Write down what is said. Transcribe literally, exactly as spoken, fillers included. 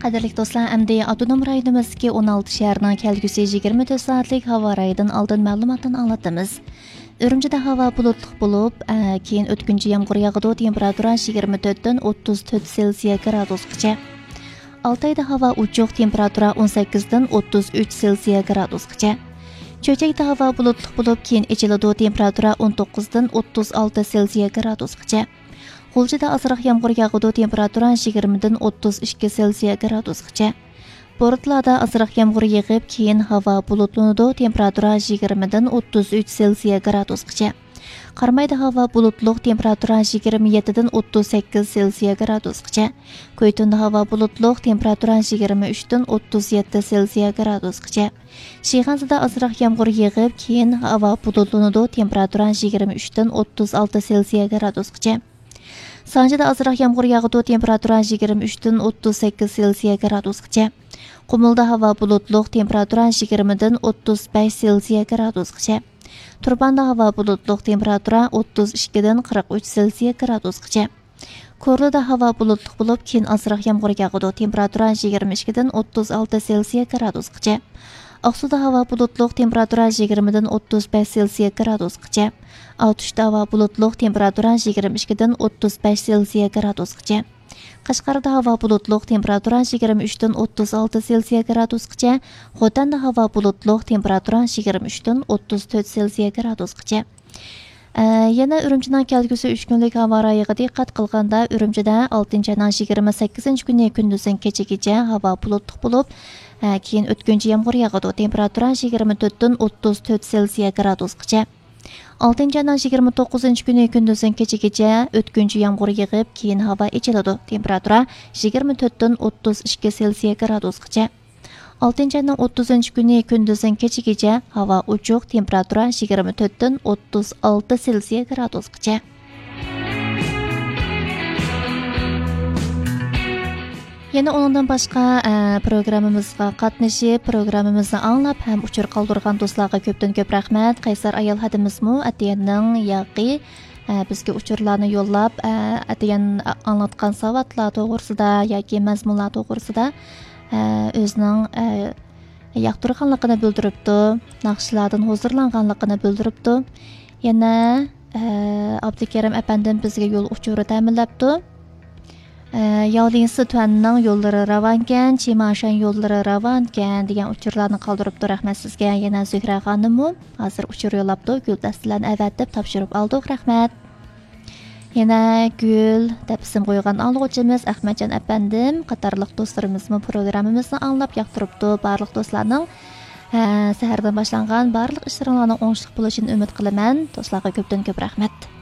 Qadirlik dostlar, əmdi Avtonom rayonimizdagi o'n olti şəhərinin kelgusi yigirma to'rt soatlik havo rayidan oldin ma'lumotni anglatamiz. Urumchida havo bulutli bo'lib, keyin o'tkinchi yomg'ir yog'adi, temperatura yigirma to'rtdan o'ttiz to'rt Selsiya gradusgacha. Altayda havo uchuq, temperatura o'n sakkizdan o'ttiz uch Selsiya gradusgacha. Cho'chakda havo bulutli bo'lib, keyin echiladi, temperatura o'n to'qqizdan o'ttiz olti Selsiya gradusgacha. G'uljida ozroq yomg'ir yog'adi, temperatura yigirmadan o'ttiz ikki Selsiya gradusgacha. Bo'rtlarda ozroq yomg'ir yog'ib, keyin havo bulutlanadi, temperatura yigirmadan o'ttiz uch Selsiya gradusgacha. Qarmayda havo bulutli, temperatura yigirma yettidan o'ttiz sakkiz Selsiya gradusgacha. Qo'ytunda havo bulutli, temperatura yigirma uchdan o'ttiz yetti Selsiya gradusgacha. Shig'anzada ozroq yomg'ir yog'ib, keyin havo bulutlanadi, temperatura yigirma uchdan o'ttiz olti Selsiya gradusgacha. Sanjida ozroq yomg'ir yog'adi, temperatura yigirma uchdan o'ttiz sakkiz Selsiya gradusgacha. Qumulda havo bulutli, temperatura yigirmadan o'ttiz besh Selsiya gradusgacha. Turbanda havo bulutli, temperatura o'ttiz ikkidan qirq uch Selsiya gradusgacha. Ko'rlida havo bulutli bo'lib, keyin ozroq yomg'ir yog'adi, temperatura yigirma ikkidan o'ttiz olti Selsiya gradusgacha. Oqsuda havo bulutli, temperatura yigirmadan o'ttiz besh Selsiya gradusgacha. Avtuşda havo bulutli, temperatura yigirma ikkidan o'ttiz besh Selsiya gradusgacha. Qashqarda havo bulutli, temperatura yigirma uchdan o'ttiz olti Selsiya gradusgacha. Xotanda havo bulutli, temperatura yigirma uchdan o'ttiz to'rt Selsiya gradusgacha. Yana Urumchining kelgusi uch kunlik havo rayiga diqqat qilganda, Urumchida oltinchi ayning yigirma sakkizinchi kuni kunduzdan kechagacha havo bulutli bo'lib, keyin o'tkinchi yomg'ir yog'adi, temperatura yigirma to'rtdan o'ttiz to'rt Selsiya gradusgacha. oltinchi ayning yigirma to'qqizinchi kuni kunduzdan kechagacha o'tkinchi yomg'ir yog'ib, keyin havo echiladi, temperatura yigirma to'rtdan o'ttiz ikki Selsiya gradusgacha. oltinchi ayning o'ttizinchi kuni kunduzdan kechagacha havo uchuq, temperatura yigirma to'rtdan o'ttiz olti Selsiya gradusgacha. Yana ondan boshqa programmamizga qatnashib, programmamizni anglab ham uchur qoldirgan do'stlarga ko'pdan ko'p rahmat. Qaysar ayol hadimizmi Atiyanning yoqi bizga uchurlarni yo'llab, Atiyan anglatgan savatlar to'g'risida yoki mazmunlar to'g'risida o'zining yoqtirganligini bildiribdi, naqshlardan hozirlanganligini bildiribdi. Yana Abdukarim apandim bizga yo'l uchuri ta'minlabdi. Yolingsi tuanning yo'llari ravankan, Chimashan yo'llari ravankan degan uchurlarni qoldiribdi. Rahmat sizga. Yana Zuhra xonimmi hozir uchur yo'llabdi. Gul dastilarni avatib topshirib oldik. Rahmat. Yana Gul deb ism qo'ygan alg'uvchimiz Ahmadjon apandim qatorliq do'stlarimizmi programmamizni anglab yoqtiribdi. Barliq do'stlarning sahardan boshlangan barliq ishlaringlarning o'ngishli bo'lishini umid qilaman. Do'stlarga ko'pdan ko'p rahmat.